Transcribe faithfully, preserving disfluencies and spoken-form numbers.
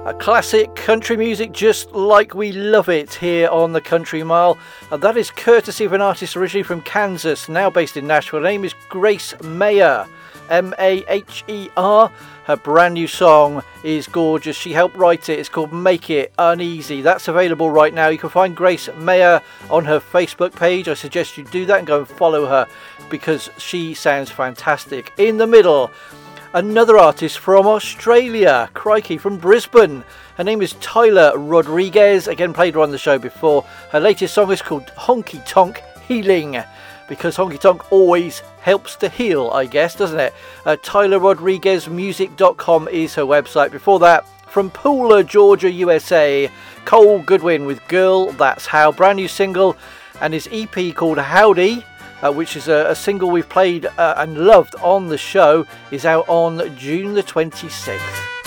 A classic country music just like we love it here on the Country Mile, and that is courtesy of an artist originally from Kansas, now based in Nashville. Her name is Grace Mayer, M A H E R. Her brand new song is gorgeous. She helped write it. It's called Make It Uneasy. That's available right now. You can find Grace Mayer on her Facebook page. I suggest you do that and go and follow her because she sounds fantastic. In the middle, another artist from Australia, crikey, from Brisbane. Her name is Tyler Rodriguez, again played her on the show before. Her latest song is called Honky Tonk Healing, because honky tonk always helps to heal, I guess, doesn't it? Uh, Tyler Rodriguez Music dot com is her website. Before that, from Pooler, Georgia, U S A, Cole Goodwin with Girl, That's How, brand new single, and his E P called Howdy, Uh, which is a, a single we've played uh, and loved on the show, is out on June the twenty-sixth.